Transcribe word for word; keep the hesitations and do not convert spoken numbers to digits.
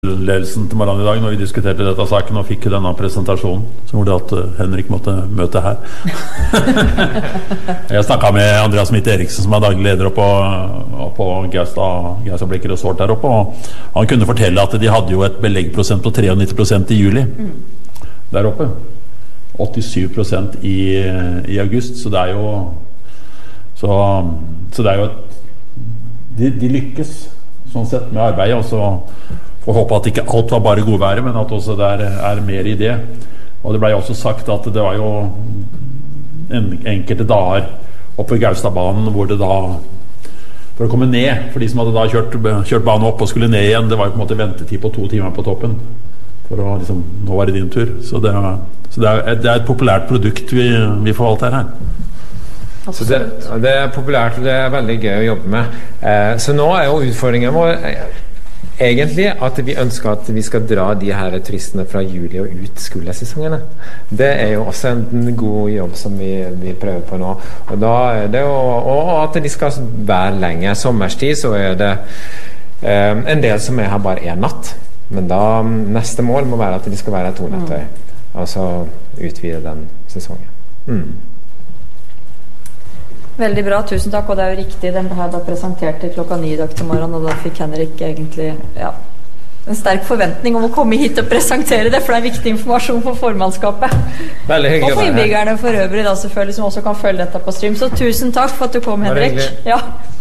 ledelsen til morgenen i dag når vi diskuterte dette saken og fikk denne presentasjonen som gjorde at Henrik måtte møte her. Jeg snakket med Andreas Mitte Eriksen som er daglig leder oppe på, på Gaustad, Gaustad Blikker Resort der oppe, og han kunne fortelle at de hadde jo et beleggprosent på nittini prosent i juli der oppe, åttisyv prosent i, i august, så det er jo så, så det er jo et, de, de lykkes sånn sett med arbeidet, og så får håpe at ikke alt var bare godværet, men at også det er, er mer i det. Og det ble også sagt at det var jo en, enkelte dager oppe ved Gaustadbanen hvor det da, for å komme ned, for de som hadde da kjørt, kjørt banen opp og skulle ned igjen, det var jo på en måte ventetid på to timer på toppen, for å liksom, nå var det din tur. Så det, så det, er, det er et populært produkt vi, vi forvalter her. Så det, det er populært, og det er veldig gøy å jobbe med. Eh, så nå er jo utfordringen vår egentlig at vi ønsker at vi skal dra de her turistene fra juli og ut skolesesongene. Det er jo også en god jobb som vi, vi prøver på nå. Og, da er det jo, og at de skal være lenge. Sommerstid så er det eh, en del som er her bare en natt. Men da neste mål må være at de skal være to netter. Mm. Altså utvide den sesongen. Mm. Veldig bra, tusen takk, og det er jo riktig, den ble da presentert til klokka ni i dag til morgen, og da fikk Henrik egentlig, ja, en sterk forventning om å komme hit og presentere det, for det er viktig informasjon for formannskapet. Veldig hyggelig. Og for innbyggerne for øvrig da selvfølgelig, som også kan følge dette på stream. Så tusen takk for at du kom, Henrik. Ja.